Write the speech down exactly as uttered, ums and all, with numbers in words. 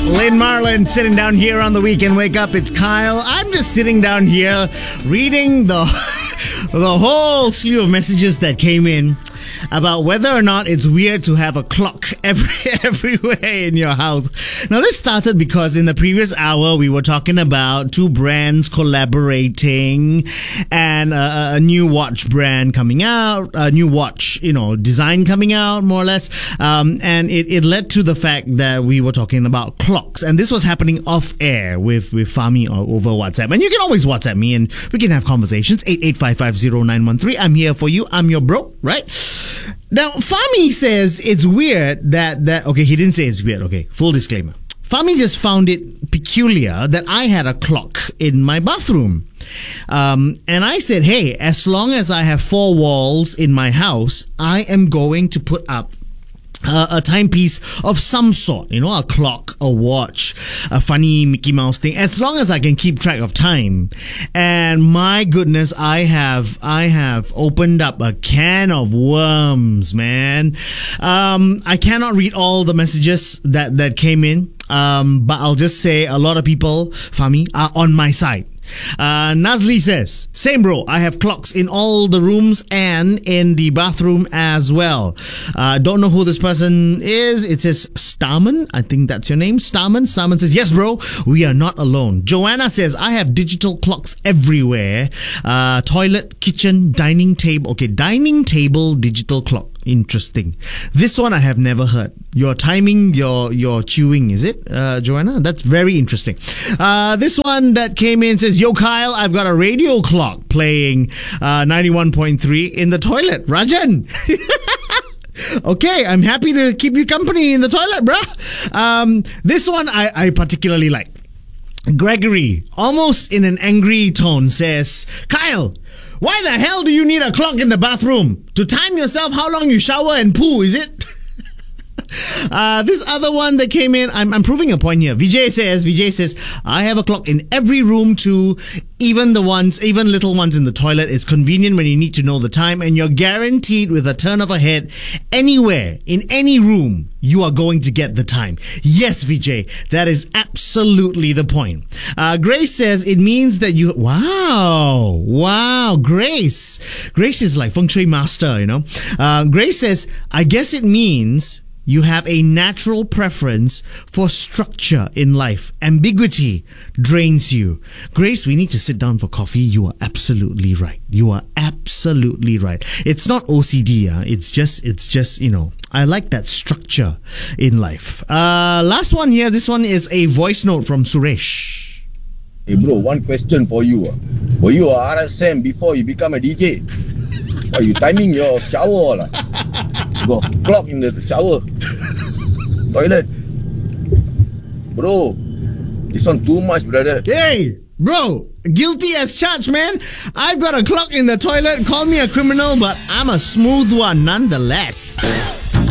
Lynn Marlin sitting down here on the Weekend Wake Up. It's Kyle. I'm just sitting down here reading the the whole slew of messages that came in about whether or not it's weird to have a clock every everywhere in your house. Now, this started because in the previous hour, we were talking about two brands collaborating and a, a new watch brand coming out, a new watch, you know, design coming out, more or less. Um, and it, it led to the fact that we were talking about clocks. And this was happening off air with, with Fahmi over WhatsApp. And you can always WhatsApp me and we can have conversations. eight eight five five zero nine one three. I'm here for you. I'm your bro, right? Now, Fahmi says it's weird that, that, okay, he didn't say it's weird. Okay, full disclaimer. Fahmi just found it peculiar that I had a clock in my bathroom. Um, and I said, hey, as long as I have four walls in my house, I am going to put up Uh, a timepiece of some sort, you know, a clock, a watch, a funny Mickey Mouse thing, as long as I can keep track of time. And my goodness, I have, I have opened up a can of worms, man. Um, I cannot read all the messages that, that came in. Um, but I'll just say a lot of people, Fahmi, are on my side. Uh, Nazli says, same bro, I have clocks in all the rooms and in the bathroom as well. Uh, don't know who this person is. It says Starman. I think that's your name, Starman. Starman says, yes bro, we are not alone. Joanna says, I have digital clocks everywhere. Uh, toilet, kitchen, dining table. Okay, dining table, digital clock. Interesting. This one I have never heard. Your timing, your your chewing, is it, uh, Joanna? That's very interesting. Uh, this one that came in says, yo, Kyle, I've got a radio clock playing uh, ninety-one point three in the toilet. Rajan. Okay, I'm happy to keep you company in the toilet, bruh. Um, this one I, I particularly like. Gregory, almost in an angry tone, says, Kyle, why the hell do you need a clock in the bathroom? To time yourself how long you shower and poo, is it? Uh, this other one that came in, I'm, I'm proving a point here. Vijay says, Vijay says, I have a clock in every room too, even the ones, even little ones in the toilet. It's convenient when you need to know the time, and you're guaranteed with a turn of a head, anywhere, in any room, you are going to get the time. Yes, Vijay, that is absolutely the point. Uh, Grace says, it means that you, wow, wow, Grace. Grace is like feng shui master, you know. Uh, Grace says, I guess it means you have a natural preference for structure in life. Ambiguity drains you. Grace, we need to sit down for coffee. You are absolutely right. You are absolutely right. It's not O C D. Uh. It's just, it's just, you know, I like that structure in life. Uh, last one here. This one is a voice note from Suresh. Hey bro, one question for you. Were you a R S M before you become a D J? Are you timing your shower? La? You got clock in the shower, toilet. Bro, this one too much, brother. Hey, bro, guilty as charged, man. I've got a clock in the toilet. Call me a criminal, but I'm a smooth one nonetheless.